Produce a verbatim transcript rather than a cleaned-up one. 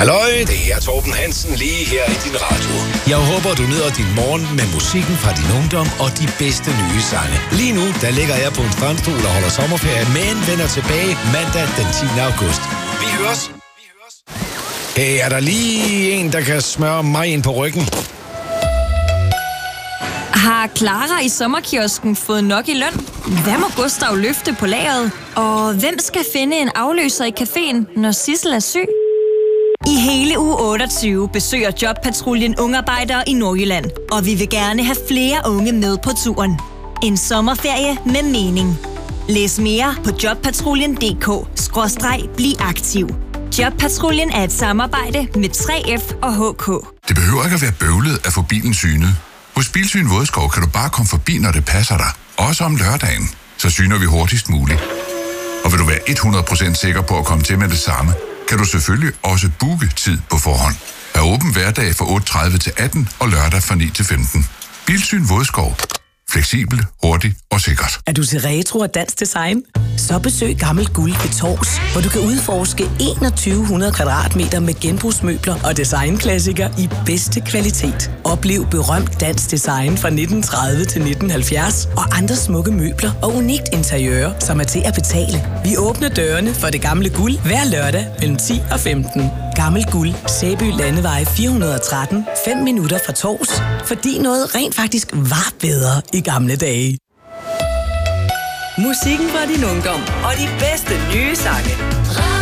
Halløj, det er Torben Hansen lige her i din radio. Jeg håber, du nyder din morgen med musikken fra din ungdom og de bedste nye sange. Lige nu, der ligger jeg på en strandstol og holder sommerferie, men vender tilbage mandag den tiende august. Vi høres. Vi høres. Hey, er der lige en, der kan smøre mig ind på ryggen? Har Clara i sommerkiosken fået nok i løn? Hvad må Gustav løfte på lageret? Og hvem skal finde en afløser i caféen, når Sissel er syg? I hele uge otteogtyve besøger Jobpatruljen ungarbejdere i Nordjylland, og vi vil gerne have flere unge med på turen. En sommerferie med mening. Læs mere på jobpatruljen punktum d k skråstreg bliv aktiv. Jobpatruljen er et samarbejde med tre F og H K. Det behøver ikke at være bøvlet at få bilen synet. Hos Bilsyn Vådskov kan du bare komme forbi, når det passer dig. Også om lørdagen. Så syner vi hurtigst muligt. Og vil du være hundrede procent sikker på at komme til med det samme, kan du selvfølgelig også booke tid på forhånd. Er åben hverdag fra otte tredive til atten og lørdag fra ni til femten. Bilsyn Vådskov. Fleksibel, hurtig og sikkert. Er du til retro og dansk design? Så besøg Gammelt Guld ved Tors, hvor du kan udforske enogtyve hundrede kvadratmeter med genbrugsmøbler og designklassikere i bedste kvalitet. Oplev berømt dansk design fra nitten tredive til nitten halvfjerds og andre smukke møbler og unikt interiør, som er til at betale. Vi åbner dørene for det gamle guld hver lørdag mellem ti og femten. Gammelt Guld, Sæby Landevej fire hundrede og tretten, fem minutter fra Tors, fordi noget rent faktisk var bedre i gamle dage. Musikken fra din ungdom og de bedste nye sange.